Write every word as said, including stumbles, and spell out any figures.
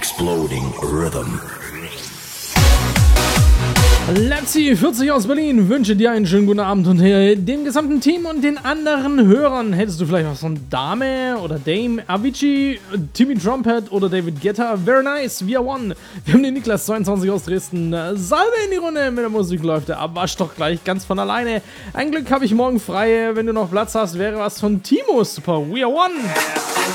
exploding rhythm. Lepsi vierzig aus Berlin wünsche dir einen schönen guten Abend und äh, dem gesamten Team und den anderen Hörern. Hättest du vielleicht was von Dame oder Dame, Avicii, Timmy Trumpet oder David Guetta? Very nice, we are one. Wir haben den Niklas zweiundzwanzig aus Dresden. Salve in die Runde, mit der Musik läuft der Abwasch doch gleich ganz von alleine. Ein Glück habe ich morgen frei. Wenn du noch Platz hast, wäre was von Timo. Super, we are one.